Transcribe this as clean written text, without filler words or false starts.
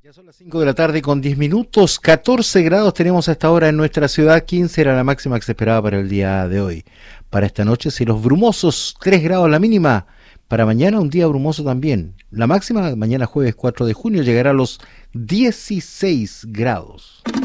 Ya son las 5 de la tarde con 10 minutos, 14 grados tenemos a esta hora en nuestra ciudad, 15 era la máxima que se esperaba para el día de hoy. Para esta noche cielos brumosos, 3 grados la mínima. Para mañana un día brumoso también. La máxima mañana jueves 4 de junio llegará a los 16 grados.